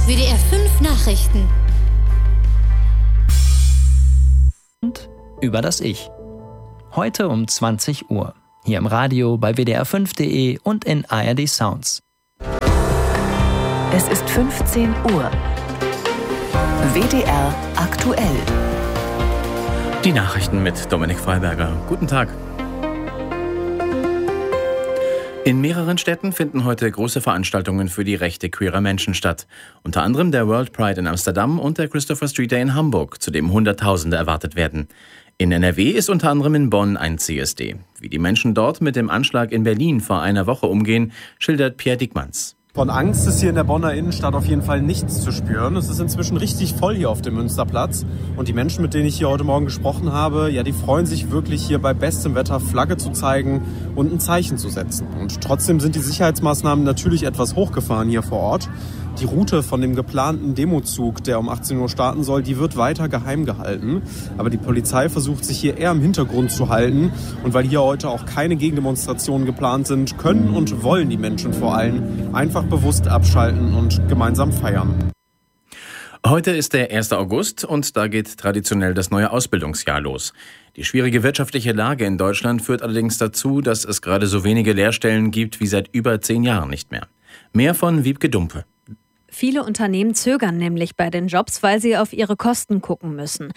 WDR 5 Nachrichten. Und über das Ich. Heute um 20 Uhr. Hier im Radio, bei wdr5.de und in ARD Sounds. Es ist 15 Uhr. WDR aktuell. Die Nachrichten mit Dominik Freiberger. Guten Tag. In mehreren Städten finden heute große Veranstaltungen für die Rechte queerer Menschen statt. Unter anderem der World Pride in Amsterdam und der Christopher Street Day in Hamburg, zu dem Hunderttausende erwartet werden. In NRW ist unter anderem in Bonn ein CSD. Wie die Menschen dort mit dem Anschlag in Berlin vor einer Woche umgehen, schildert Pierre Dickmanns. Von Angst ist hier in der Bonner Innenstadt auf jeden Fall nichts zu spüren. Es ist inzwischen richtig voll hier auf dem Münsterplatz. Und die Menschen, mit denen ich hier heute Morgen gesprochen habe, ja, die freuen sich wirklich, hier bei bestem Wetter Flagge zu zeigen und ein Zeichen zu setzen. Und trotzdem sind die Sicherheitsmaßnahmen natürlich etwas hochgefahren hier vor Ort. Die Route von dem geplanten Demozug, der um 18 Uhr starten soll, die wird weiter geheim gehalten. Aber die Polizei versucht sich hier eher im Hintergrund zu halten. Und weil hier heute auch keine Gegendemonstrationen geplant sind, können und wollen die Menschen vor allem einfach bewusst abschalten und gemeinsam feiern. Heute ist der 1. August und da geht traditionell das neue Ausbildungsjahr los. Die schwierige wirtschaftliche Lage in Deutschland führt allerdings dazu, dass es gerade so wenige Lehrstellen gibt wie seit über 10 Jahren nicht mehr. Mehr von Wiebke Dumpe. Viele Unternehmen zögern nämlich bei den Jobs, weil sie auf ihre Kosten gucken müssen.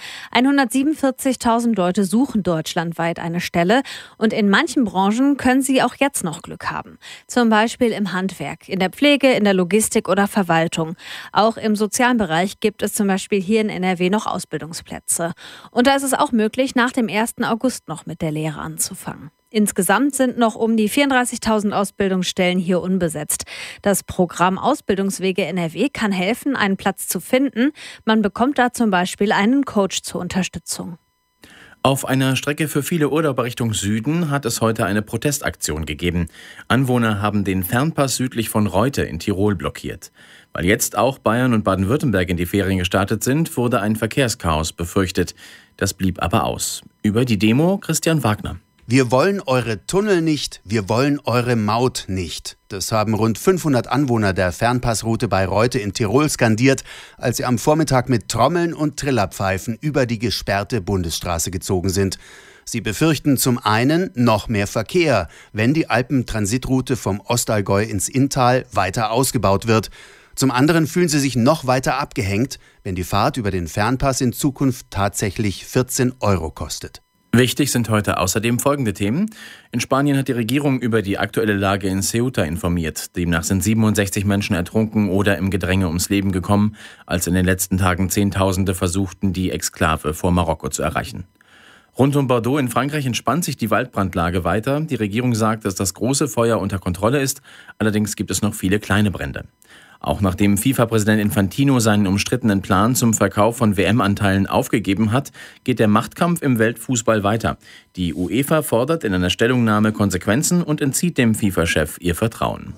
147.000 Leute suchen deutschlandweit eine Stelle und in manchen Branchen können sie auch jetzt noch Glück haben. Zum Beispiel im Handwerk, in der Pflege, in der Logistik oder Verwaltung. Auch im sozialen Bereich gibt es zum Beispiel hier in NRW noch Ausbildungsplätze. Und da ist es auch möglich, nach dem 1. August noch mit der Lehre anzufangen. Insgesamt sind noch um die 34.000 Ausbildungsstellen hier unbesetzt. Das Programm Ausbildungswege NRW kann helfen, einen Platz zu finden. Man bekommt da zum Beispiel einen Coach zur Unterstützung. Auf einer Strecke für viele Urlauber Richtung Süden hat es heute eine Protestaktion gegeben. Anwohner haben den Fernpass südlich von Reute in Tirol blockiert. Weil jetzt auch Bayern und Baden-Württemberg in die Ferien gestartet sind, wurde ein Verkehrschaos befürchtet. Das blieb aber aus. Über die Demo Christian Wagner. Wir wollen eure Tunnel nicht, wir wollen eure Maut nicht. Das haben rund 500 Anwohner der Fernpassroute bei Reute in Tirol skandiert, als sie am Vormittag mit Trommeln und Trillerpfeifen über die gesperrte Bundesstraße gezogen sind. Sie befürchten zum einen noch mehr Verkehr, wenn die Alpentransitroute vom Ostallgäu ins Inntal weiter ausgebaut wird. Zum anderen fühlen sie sich noch weiter abgehängt, wenn die Fahrt über den Fernpass in Zukunft tatsächlich 14 € kostet. Wichtig sind heute außerdem folgende Themen. In Spanien hat die Regierung über die aktuelle Lage in Ceuta informiert. Demnach sind 67 Menschen ertrunken oder im Gedränge ums Leben gekommen, als in den letzten Tagen Zehntausende versuchten, die Exklave vor Marokko zu erreichen. Rund um Bordeaux in Frankreich entspannt sich die Waldbrandlage weiter. Die Regierung sagt, dass das große Feuer unter Kontrolle ist. Allerdings gibt es noch viele kleine Brände. Auch nachdem FIFA-Präsident Infantino seinen umstrittenen Plan zum Verkauf von WM-Anteilen aufgegeben hat, geht der Machtkampf im Weltfußball weiter. Die UEFA fordert in einer Stellungnahme Konsequenzen und entzieht dem FIFA-Chef ihr Vertrauen.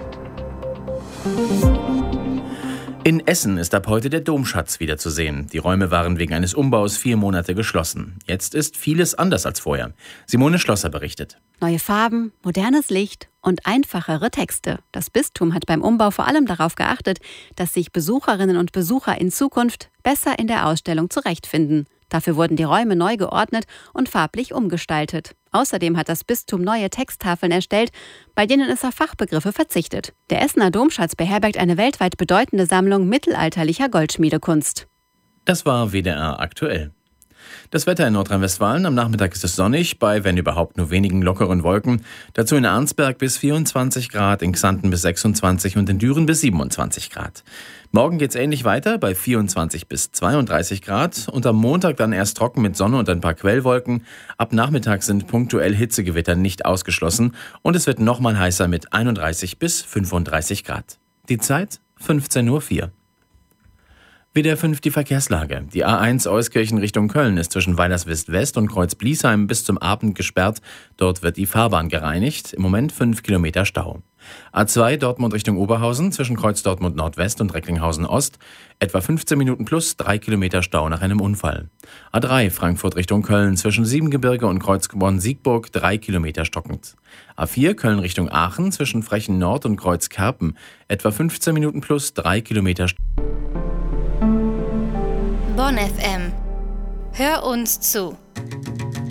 In Essen ist ab heute der Domschatz wieder zu sehen. Die Räume waren wegen eines Umbaus 4 Monate geschlossen. Jetzt ist vieles anders als vorher. Simone Schlosser berichtet. Neue Farben, modernes Licht und einfachere Texte. Das Bistum hat beim Umbau vor allem darauf geachtet, dass sich Besucherinnen und Besucher in Zukunft besser in der Ausstellung zurechtfinden. Dafür wurden die Räume neu geordnet und farblich umgestaltet. Außerdem hat das Bistum neue Texttafeln erstellt, bei denen es auf Fachbegriffe verzichtet. Der Essener Domschatz beherbergt eine weltweit bedeutende Sammlung mittelalterlicher Goldschmiedekunst. Das war WDR aktuell. Das Wetter in Nordrhein-Westfalen: am Nachmittag ist es sonnig, bei, wenn überhaupt, nur wenigen lockeren Wolken. Dazu in Arnsberg bis 24 Grad, in Xanten bis 26 und in Düren bis 27 Grad. Morgen geht's ähnlich weiter, bei 24 bis 32 Grad. Und am Montag dann erst trocken mit Sonne und ein paar Quellwolken. Ab Nachmittag sind punktuell Hitzegewitter nicht ausgeschlossen. Und es wird nochmal heißer mit 31 bis 35 Grad. Die Zeit 15:04 Uhr. WDR 5 die Verkehrslage. Die A1 Euskirchen Richtung Köln ist zwischen Weilerswist West und Kreuz-Bliesheim bis zum Abend gesperrt. Dort wird die Fahrbahn gereinigt. Im Moment 5 Kilometer Stau. A2 Dortmund Richtung Oberhausen zwischen Kreuz Dortmund Nordwest und Recklinghausen Ost. Etwa 15 Minuten plus 3 Kilometer Stau nach einem Unfall. A3 Frankfurt Richtung Köln zwischen Siebengebirge und Kreuz Bonn-Siegburg 3 Kilometer stockend. A4 Köln Richtung Aachen zwischen Frechen Nord und Kreuz Kerpen. Etwa 15 Minuten plus 3 Kilometer Stau. Bonn FM. Hör uns zu.